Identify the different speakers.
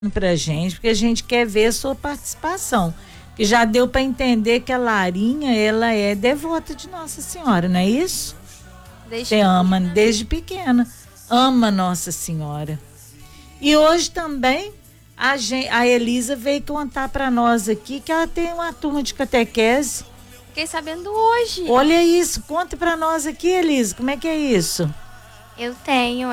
Speaker 1: pra gente, porque a gente quer ver a sua participação. Que já deu para entender que a Larinha, ela é devota de Nossa Senhora, não é isso? Você ama desde pequena, ama Nossa Senhora. E hoje também a Elisa veio contar para nós aqui que ela tem uma turma de catequese.
Speaker 2: Fiquei sabendo hoje.
Speaker 1: Olha isso, conta para nós aqui, Elisa, como é que é isso?
Speaker 2: Eu tenho